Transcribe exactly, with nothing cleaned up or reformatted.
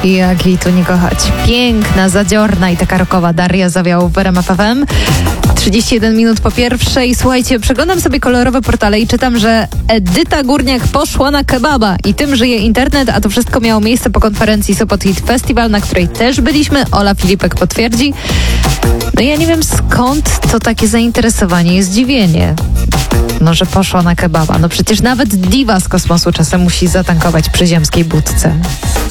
Jak jej tu nie kochać. Piękna, zadziorna i taka rockowa Daria Zawiałow w R M F F M. trzydzieści jeden minut po pierwszej. Słuchajcie, przeglądam sobie kolorowe portale i czytam, że Edyta Górniak poszła na kebaba i tym żyje internet, a to wszystko miało miejsce po konferencji Sopot Hit Festival, na której też byliśmy. Ola Filipek potwierdzi. No ja nie wiem, skąd to takie zainteresowanie i zdziwienie. No, że poszła na kebaba. No przecież nawet diwa z kosmosu czasem musi zatankować przy ziemskiej budce.